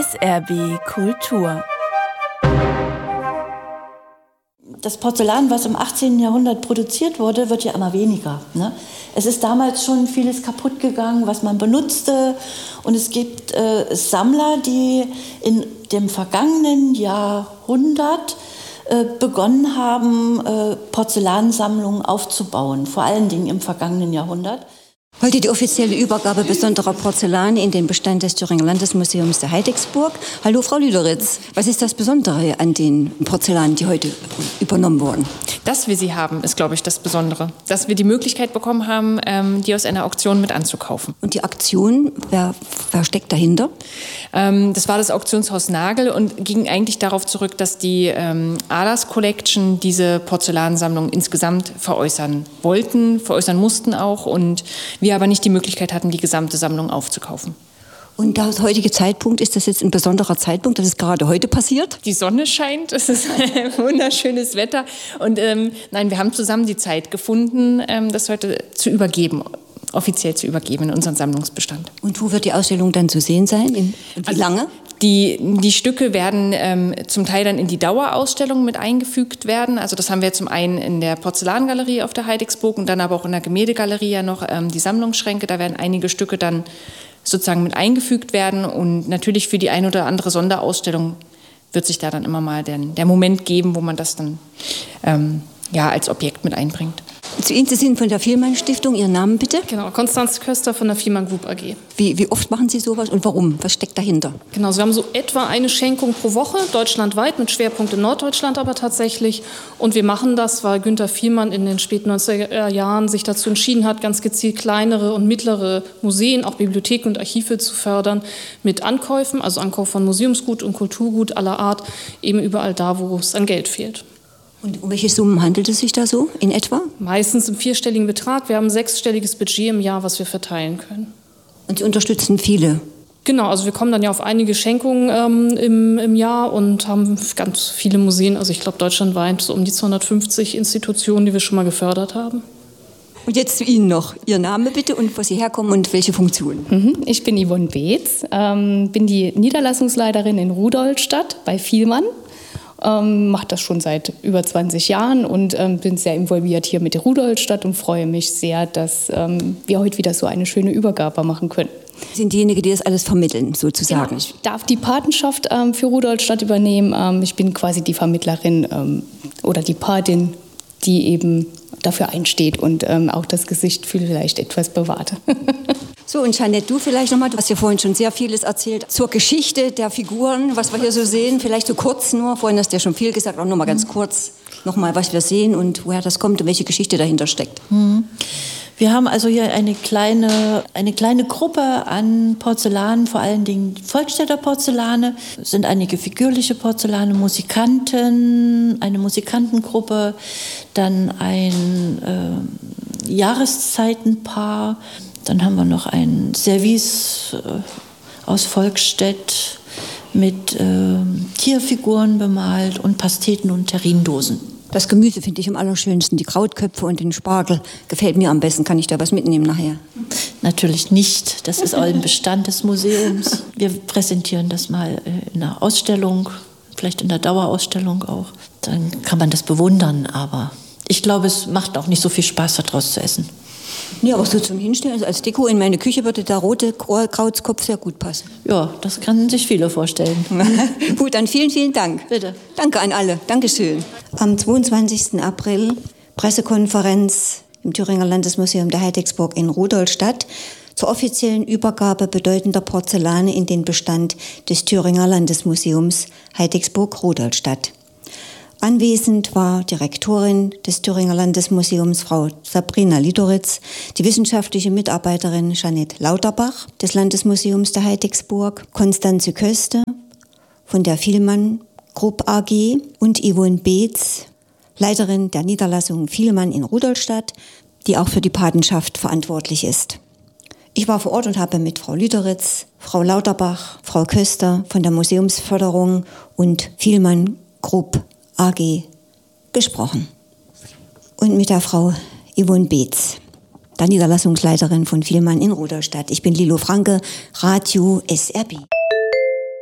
SRB Kultur. Das Porzellan, was im 18. Jahrhundert produziert wurde, wird ja immer weniger. Ne? Es ist damals schon vieles kaputt gegangen, was man benutzte. Und es gibt Sammler, die in dem vergangenen Jahrhundert begonnen haben, Porzellansammlungen aufzubauen. Vor allen Dingen im vergangenen Jahrhundert. Heute die offizielle Übergabe besonderer Porzellan in den Bestand des Thüringer Landesmuseums der Heidecksburg. Hallo Frau Lüderitz, was ist das Besondere an den Porzellanen, die heute übernommen wurden? Dass wir sie haben, ist, glaube ich, das Besondere. Dass wir die Möglichkeit bekommen haben, die aus einer Auktion mit anzukaufen. Und die Auktion, wer steckt dahinter? Das war das Auktionshaus Nagel und ging eigentlich darauf zurück, dass die Ahlers Collection diese Porzellansammlung insgesamt veräußern mussten auch und wir aber nicht die Möglichkeit hatten, die gesamte Sammlung aufzukaufen. Und der heutige Zeitpunkt, ist das jetzt ein besonderer Zeitpunkt, dass es gerade heute passiert? Die Sonne scheint, es ist wunderschönes Wetter und wir haben zusammen die Zeit gefunden, das heute zu übergeben. Offiziell zu übergeben in unseren Sammlungsbestand. Und wo wird die Ausstellung dann zu sehen sein? Und wie lange? Die Stücke werden zum Teil dann in die Dauerausstellung mit eingefügt werden. Also das haben wir zum einen in der Porzellangalerie auf der Heidecksburg und dann aber auch in der Gemäldegalerie ja noch die Sammlungsschränke. Da werden einige Stücke dann sozusagen mit eingefügt werden. Und natürlich für die ein oder andere Sonderausstellung wird sich da dann immer mal der Moment geben, wo man das dann als Objekt mit einbringt. Zu Ihnen, Sie sind von der Vielmann-Stiftung. Ihren Namen bitte? Genau, Konstanze Köster von der Vielmann Group AG. Wie oft machen Sie sowas und warum? Was steckt dahinter? Genau, Sie haben so etwa eine Schenkung pro Woche, deutschlandweit, mit Schwerpunkt in Norddeutschland aber tatsächlich. Und wir machen das, weil Günter Vielmann in den späten 90er Jahren sich dazu entschieden hat, ganz gezielt kleinere und mittlere Museen, auch Bibliotheken und Archive zu fördern, mit Ankäufen, also Ankauf von Museumsgut und Kulturgut aller Art, eben überall da, wo es an Geld fehlt. Und um welche Summen handelt es sich da so in etwa? Meistens im vierstelligen Betrag. Wir haben ein sechsstelliges Budget im Jahr, was wir verteilen können. Und Sie unterstützen viele? Genau, also wir kommen dann ja auf einige Schenkungen im Jahr und haben ganz viele Museen, also ich glaube deutschlandweit so um die 250 Institutionen, die wir schon mal gefördert haben. Und jetzt zu Ihnen noch. Ihr Name bitte und wo Sie herkommen und welche Funktion? Ich bin Yvonne Beetz, bin die Niederlassungsleiterin in Rudolstadt bei Vielmann. Mache das schon seit über 20 Jahren und bin sehr involviert hier mit der Rudolstadt und freue mich sehr, dass wir heute wieder so eine schöne Übergabe machen können. Sie sind diejenigen, die das alles vermitteln, sozusagen? Genau, ich darf die Patenschaft für Rudolstadt übernehmen. Ich bin quasi die Vermittlerin oder die Patin, die eben dafür einsteht und auch das Gesicht vielleicht etwas bewahrt. So, und Jeanette, du vielleicht nochmal, du hast ja vorhin schon sehr vieles erzählt zur Geschichte der Figuren, was wir hier so sehen, vielleicht so kurz nur, vorhin hast du ja schon viel gesagt, auch nur mal ganz kurz nochmal, was wir sehen und woher das kommt und welche Geschichte dahinter steckt. Wir haben also hier eine kleine Gruppe an Porzellanen, vor allen Dingen Volkstädter Porzellane. Es sind einige figürliche Porzellane, Musikanten, eine Musikantengruppe, dann ein Jahreszeitenpaar. Dann haben wir noch ein Service aus Volkstedt mit Tierfiguren bemalt und Pasteten und Terrinedosen. Das Gemüse finde ich am allerschönsten, die Krautköpfe und den Spargel. Gefällt mir am besten. Kann ich da was mitnehmen nachher? Natürlich nicht. Das ist auch im Bestand des Museums. Wir präsentieren das mal in einer Ausstellung, vielleicht in der Dauerausstellung auch. Dann kann man das bewundern, aber ich glaube, es macht auch nicht so viel Spaß, daraus zu essen. Ja, aber so zum Hinstellen, also als Deko in meine Küche würde der rote Krautskopf sehr gut passen. Ja, das können sich viele vorstellen. Gut, dann vielen, vielen Dank. Bitte. Danke an alle. Dankeschön. Am 22. April Pressekonferenz im Thüringer Landesmuseum der Heidecksburg in Rudolstadt zur offiziellen Übergabe bedeutender Porzellane in den Bestand des Thüringer Landesmuseums Heidecksburg-Rudolstadt. Anwesend war die Rektorin des Thüringer Landesmuseums, Frau Sabrina Lüderitz, die wissenschaftliche Mitarbeiterin Jeanette Lauterbach des Landesmuseums der Heidecksburg, Konstanze Köster von der Vielmann Group AG und Yvonne Beetz, Leiterin der Niederlassung Vielmann in Rudolstadt, die auch für die Patenschaft verantwortlich ist. Ich war vor Ort und habe mit Frau Lüderitz, Frau Lauterbach, Frau Köster von der Museumsförderung und Vielmann Group AG gesprochen. Und mit der Frau Yvonne Beetz, der Niederlassungsleiterin von Vielmann in Rudolstadt. Ich bin Lilo Franke, Radio SRB.